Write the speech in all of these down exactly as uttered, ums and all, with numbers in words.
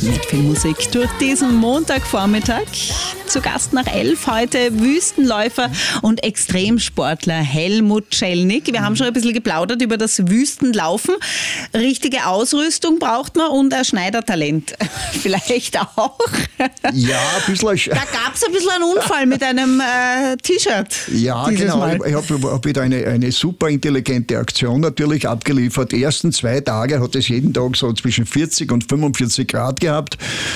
mit viel Musik durch diesen Montagvormittag. Zu Gast nach elf heute Wüstenläufer und Extremsportler Helmut Celnik. Wir haben schon ein bisschen geplaudert über das Wüstenlaufen. Richtige Ausrüstung braucht man und ein Schneidertalent vielleicht auch. Ja, ein bisschen. Da gab es ein bisschen einen Unfall mit einem äh, T-Shirt. Ja, genau. Mal. Ich habe hab wieder eine, eine super intelligente Aktion natürlich abgeliefert. Die ersten zwei Tage hat es jeden Tag so zwischen vierzig und fünfundvierzig Grad gehabt.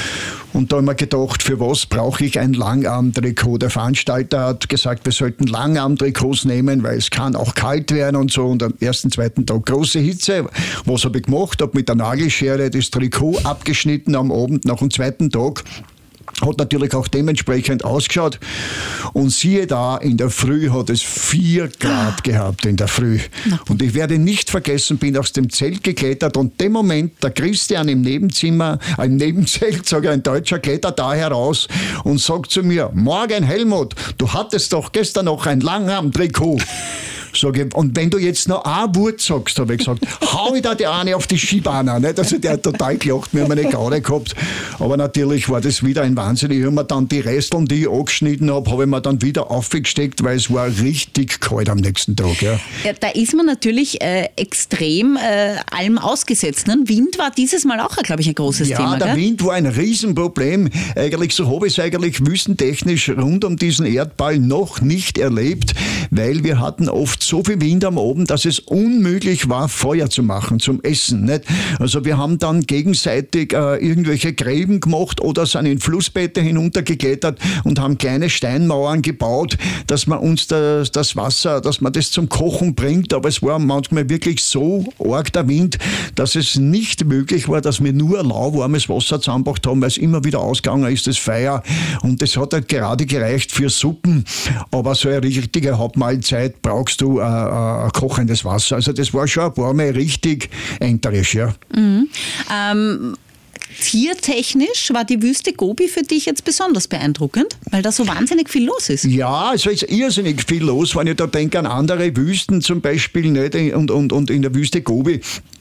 Und da haben wir gedacht, für was brauche ich ein Langarmtrikot? Der Veranstalter hat gesagt, wir sollten Langarmtrikots nehmen, weil es kann auch kalt werden und so. Und am ersten, zweiten Tag große Hitze. Was habe ich gemacht? Habe mit der Nagelschere das Trikot abgeschnitten am Abend nach dem zweiten Tag. Hat natürlich auch dementsprechend ausgeschaut. Und siehe da, in der Früh hat es vier Grad gehabt in der Früh. Und ich werde nicht vergessen, bin aus dem Zelt geklettert und dem Moment, der Christian im Nebenzimmer, äh, im Nebenzelt, sage ich, ein Deutscher, klettert da heraus und sagt zu mir, morgen Helmut, du hattest doch gestern noch ein Langarm-Trikot. Sag ich, und wenn du jetzt noch ein Wort sagst, habe ich gesagt, hau ich da die eine auf die Skibahn an. Also der hat total gelacht, wir haben eine Gaude gehabt. Aber natürlich war das wieder ein Wahnsinn. Ich habe mir dann die Resteln, die ich angeschnitten habe, habe ich mir dann wieder aufgesteckt, weil es war richtig kalt am nächsten Tag. Ja. Ja, da ist man natürlich äh, extrem äh, allem ausgesetzt. Ne? Wind war dieses Mal auch, glaube ich, ein großes ja, Thema. Ja, der gell? Wind war ein Riesenproblem. Eigentlich, so habe ich es eigentlich wüstentechnisch rund um diesen Erdball noch nicht erlebt, weil wir hatten oft so viel Wind am Abend, dass es unmöglich war, Feuer zu machen zum Essen. Nicht? Also wir haben dann gegenseitig äh, irgendwelche Gräben gemacht oder sind in Flussbette hinuntergeklettert und haben kleine Steinmauern gebaut, dass man uns das, das Wasser, dass man das zum Kochen bringt. Aber es war manchmal wirklich so arg der Wind, dass es nicht möglich war, dass wir nur lauwarmes Wasser zusammengebracht haben, weil es immer wieder ausgegangen ist, das Feuer. Und das hat halt gerade gereicht für Suppen. Aber so eine richtige Hauptmahlzeit brauchst du äh, äh, kochendes Wasser. Also das war schon ein paar Mal richtig enterisch, ja. Mhm. Ähm, tiertechnisch war die Wüste Gobi für dich jetzt besonders beeindruckend, weil da so wahnsinnig viel los ist. Ja, es ist irrsinnig viel los, wenn ich da denke an andere Wüsten zum Beispiel, nicht? Und, und, und in der Wüste Gobi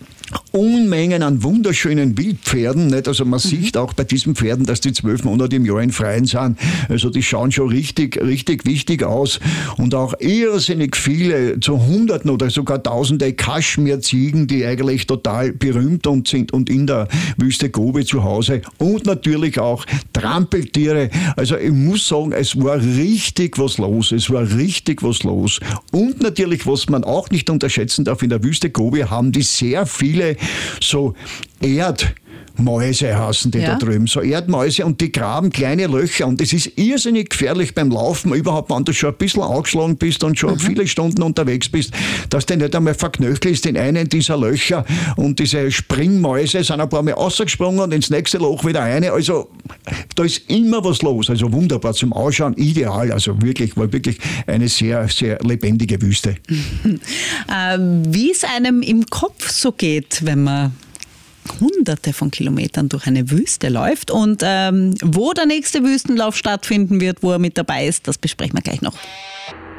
Unmengen an wunderschönen Wildpferden. Nicht? Also man mhm. sieht auch bei diesen Pferden, dass die zwölf Monate im Jahr in Freien sind. Also die schauen schon richtig, richtig wichtig aus. Und auch irrsinnig viele, zu Hunderten oder sogar Tausende Kaschmirziegen, die eigentlich total berühmt und sind und in der Wüste Gobi zu Hause. Und natürlich auch Trampeltiere. Also ich muss sagen, es war richtig was los. Es war richtig was los. Und natürlich, was man auch nicht unterschätzen darf, in der Wüste Gobi haben die sehr viele so Erdmäuse heißen die ja. da drüben, so Erdmäuse, und die graben kleine Löcher und das ist irrsinnig gefährlich beim Laufen, überhaupt wenn du schon ein bisschen angeschlagen bist und schon mhm. viele Stunden unterwegs bist, dass du nicht einmal verknöchelst in einen dieser Löcher, und diese Springmäuse sind ein paar Mal rausgesprungen und ins nächste Loch wieder eine, also da ist immer was los, also wunderbar zum Ausschauen, ideal, also wirklich, war wirklich eine sehr, sehr lebendige Wüste. ähm, wie es einem im Kopf so geht, wenn man hunderte von Kilometern durch eine Wüste läuft, und ähm, wo der nächste Wüstenlauf stattfinden wird, wo er mit dabei ist, das besprechen wir gleich noch.